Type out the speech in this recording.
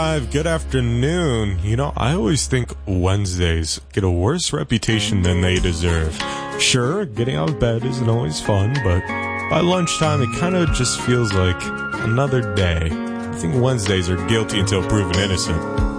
Good afternoon. You know, I always think Wednesdays get a worse reputation than they deserve. Sure, getting out of bed isn't always fun, but by lunchtime it kind of just feels like another day. I think Wednesdays are guilty until proven innocent.